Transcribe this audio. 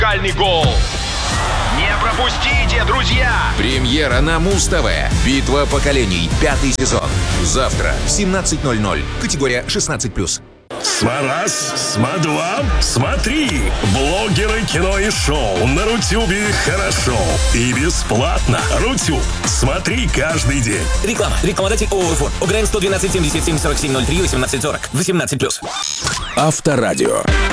Музыкальный гол. Не пропустите, друзья! Премьера на Муз-ТВ. Битва поколений. 5-й сезон. Завтра в 17:00. Категория 16+. Смараз, Смадва, смотри! Блогеры, кино и шоу на Рутюбе хорошо и бесплатно. Рутюб, смотри каждый день. Реклама. Рекламодатель ООО «Фон». ОГРН 112 77 47 03 18 40. 18+. Авторадио.